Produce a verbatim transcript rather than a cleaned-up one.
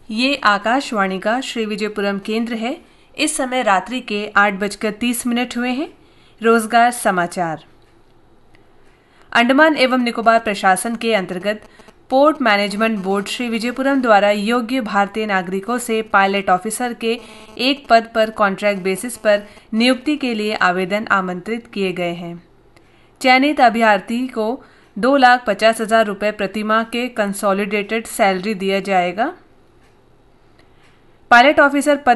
ये आकाशवाणी का श्री विजयपुरम केंद्र है। इस समय रात्रि के आठ बजकर तीस मिनट हुए हैं। रोजगार समाचार। अंडमान एवं निकोबार प्रशासन के अंतर्गत port management board Shri Vijayapuram द्वारा योग्य भारतीय नागरिकों से पायलट ऑफिसर के एक पद पर कॉन्ट्रैक्ट बेसिस पर नियुक्ति के लिए आवेदन आमंत्रित किए गए हैं। चयनित अभ्यर्थी को दो लाख पचास हजार रुपये प्रतिमाह के कंसोलिडेटेड सैलरी दिया जाएगा। पायलट ऑफिसर पद